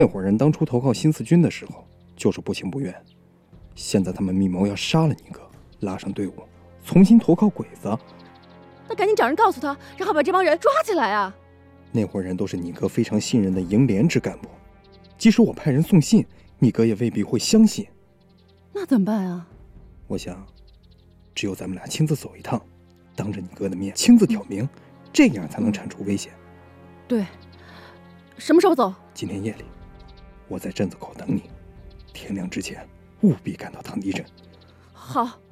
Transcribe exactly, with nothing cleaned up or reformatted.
那伙人当初投靠新四军的时候，就是不情不愿。现在他们密谋要杀了你哥，拉上队伍，重新投靠鬼子。 那赶紧找人告诉他，然后把这帮人抓起来啊！ 那伙人都是你哥非常信任的营连支干部，即使我派人送信，你哥也未必会相信。 那怎么办啊？ 我想，只有咱们俩亲自走一趟，当着你哥的面亲自挑明，这样才能铲除危险。 对，什么时候走？ 今天夜里，我在镇子口等你，天亮之前务必赶到唐堤镇。 好。